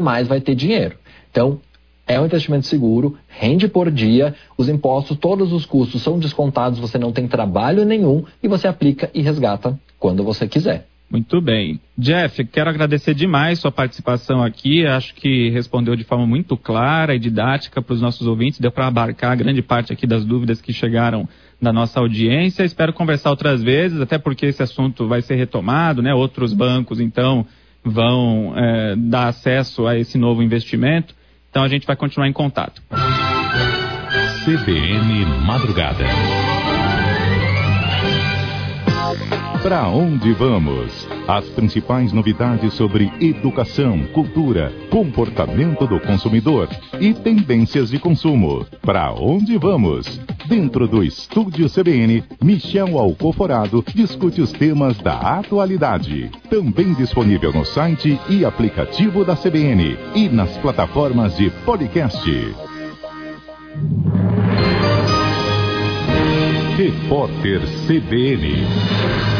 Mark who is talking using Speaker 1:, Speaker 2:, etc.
Speaker 1: mais vai ter dinheiro. Então, é um investimento seguro, rende por dia, os impostos, todos os custos são descontados, você não tem trabalho nenhum e você aplica e resgata quando você quiser.
Speaker 2: Muito bem. Jeff, quero agradecer demais sua participação aqui. Acho que respondeu de forma muito clara e didática para os nossos ouvintes. Deu para abarcar grande parte aqui das dúvidas que chegaram da nossa audiência. Espero conversar outras vezes, até porque esse assunto vai ser retomado, né? Outros bancos, então, vão dar acesso a esse novo investimento. Então, a gente vai continuar em contato.
Speaker 3: CBN Madrugada. Para onde vamos? As principais novidades sobre educação, cultura, comportamento do consumidor e tendências de consumo. Para onde vamos? Dentro do Estúdio CBN, Michel Alcoforado discute os temas da atualidade. Também disponível no site e aplicativo da CBN e nas plataformas de podcast. Repórter CBN.